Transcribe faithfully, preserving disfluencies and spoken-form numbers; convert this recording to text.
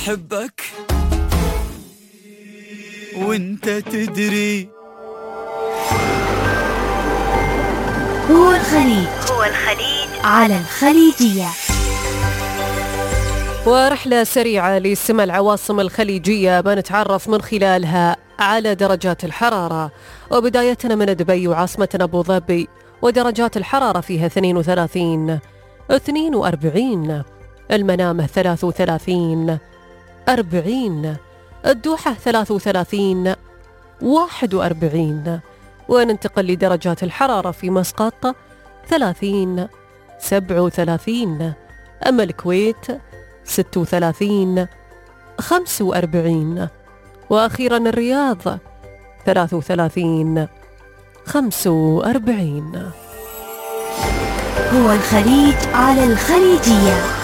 أحبك وانت تدري. هو الخليج هو الخليج على الخليجية. ورحلة سريعة لسمع العواصم الخليجية بنتعرف من خلالها على درجات الحرارة، وبدايتنا من دبي وعاصمتنا أبو ظبي، ودرجات الحرارة فيها اثنين وثلاثين، اثنين وأربعين، المنامة ثلاث وثلاثين، أربعين، الدوحة ثلاث وثلاثين، واحد وأربعين. وننتقل لدرجات الحرارة في مسقط ثلاثين، سبع وثلاثين، أما الكويت ست وثلاثين، خمس وأربعين، وأخيرا الرياض ثلاث وثلاثين، خمس وأربعين. هو الخليج على الخليجية.